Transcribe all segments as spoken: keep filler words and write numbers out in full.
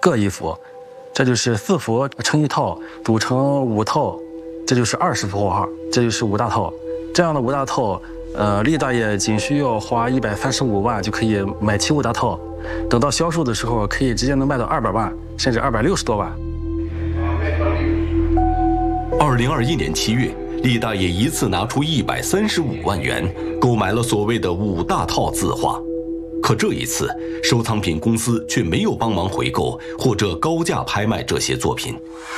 各一幅，这就是四幅成一套，组成五套，这就是二十幅画，这就是五大套。这样的五大套，呃，厉大爷仅需要花一百三十五万就可以买齐五大套，等到销售的时候，可以直接能卖到二百万，甚至二百六十多万。 二零二一年七月，厉大爷一次拿出一百三十五万元，购买了所谓的五大套字画。可这一次，收藏品公司却没有帮忙回购或者高价拍卖这些作品。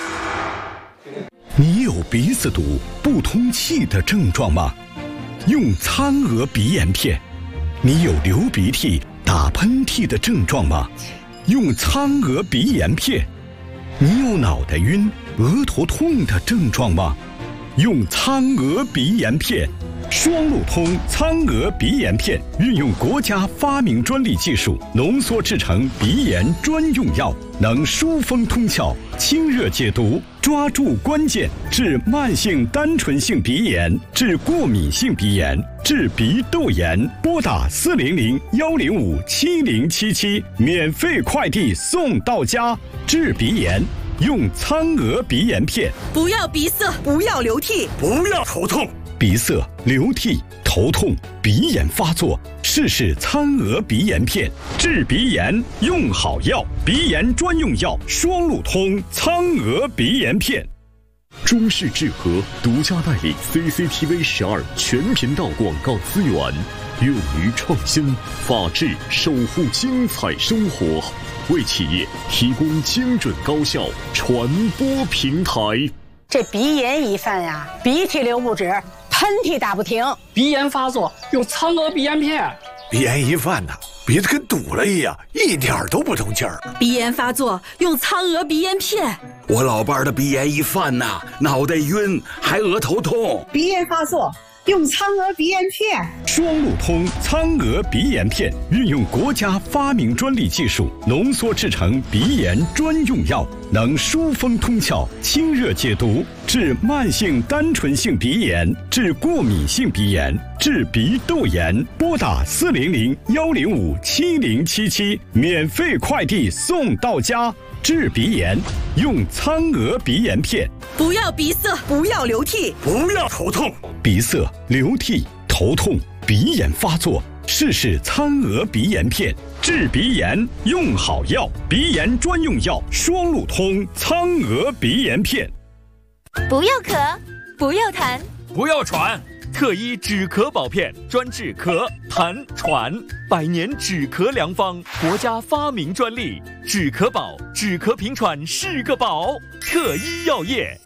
你有鼻子堵、不通气的症状吗？用苍娥鼻炎片。你有流鼻涕、打喷嚏的症状吗？用苍娥鼻炎片。你有脑袋晕、额头痛的症状吗？用苍娥鼻炎片。双路通苍娥鼻炎片运用国家发明专利技术浓缩制成鼻炎专用药，能疏风通窍、清热解毒，抓住关键，治慢性单纯性鼻炎，治过敏性鼻炎，治鼻窦炎。拨打四零零幺零五七零七七，免费快递送到家。治鼻炎用苍娥鼻炎片。 不要鼻塞，不要流涕， 不要头痛。鼻塞、流涕、头痛、鼻炎发作，试试苍娥鼻炎片，治鼻炎用好药，鼻炎专用药，双路通苍娥鼻炎片。 中视智和独家代理 C C T V 十二全频道广告资源，勇于创新，法治守护精彩生活，为企业提供精准高效传播平台。 这鼻炎一犯呀，鼻涕流不止，喷嚏打不停， 鼻炎发作用苍娥鼻炎片。 鼻炎一犯呐，鼻子跟堵了一样，一点都不通气儿。 鼻炎发作用苍娥鼻炎片。 我老伴儿的鼻炎一犯呐，脑袋晕，还额头痛。 鼻炎发作用苍娥鼻炎片。 双路通苍娥鼻炎片运用国家发明专利技术浓缩制成鼻炎专用药，能疏风通窍、清热解毒，治慢性单纯性鼻炎，治过敏性鼻炎，治鼻窦炎。拨打四零零幺零五七零七七，免费快递送到家。治鼻炎用苍娥鼻炎片。 不要鼻塞，不要流涕， 不要头痛。 鼻塞、流涕、头痛、鼻炎发作，试试苍娥鼻炎片，治鼻炎用好药，鼻炎专用药，双路通苍娥鼻炎片。 不要咳，不要痰， 不要喘，特医止咳宝片，专治咳、痰、喘，百年止咳良方，国家发明专利，止咳宝，止咳平喘是个宝。特医药业。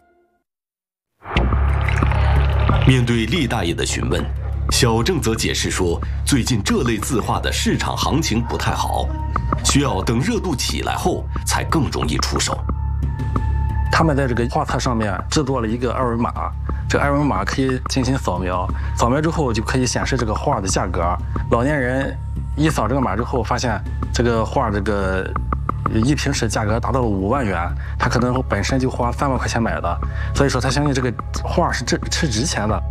面对厉大爷的询问，小郑则解释说，最近这类字画的市场行情不太好，需要等热度起来后才更容易出手。 他们在这个画册上面制作了一个二维码，这个二维码可以进行扫描，扫描之后就可以显示这个画的价格。老年人一扫这个码之后，发现这个画这个一平尺价格达到了五万元，他可能本身就花三万块钱买的，所以说他相信这个画是值是值钱的。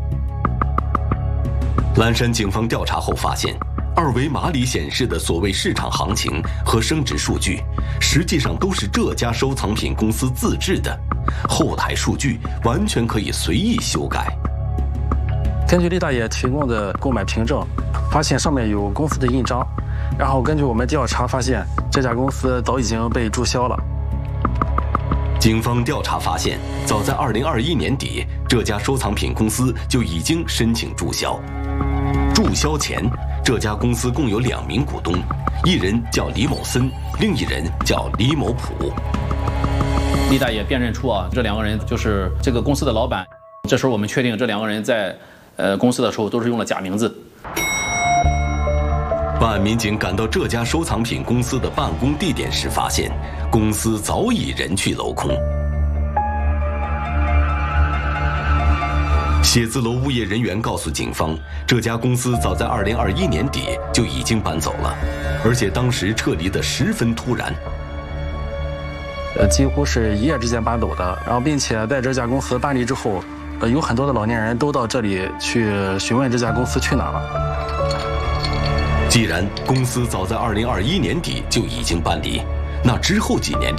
蓝山警方调查后发现，二维码里显示的所谓市场行情和升值数据，实际上都是这家收藏品公司自制的，后台数据完全可以随意修改。 根据厉大爷提供的购买凭证，发现上面有公司的印章，然后根据我们调查发现，这家公司早已经被注销了。 警方调查发现，早在二零二一年底，这家收藏品公司就已经申请注销。注销前，这家公司共有两名股东，一人叫李某森，另一人叫李某普。 厉大爷辨认出啊，这两个人就是这个公司的老板。这时候我们确定这两个人在呃公司的时候都是用了假名字。 办案民警赶到这家收藏品公司的办公地点时，发现公司早已人去楼空。写字楼物业人员告诉警方，这家公司早在二零二一年底就已经搬走了，而且当时撤离的十分突然。 呃，几乎是一夜之间搬走的，然后并且在这家公司搬离之后，呃，有很多的老年人都到这里去询问这家公司去哪了。 既然公司早在二零二一年底就已经搬离，那之后几年里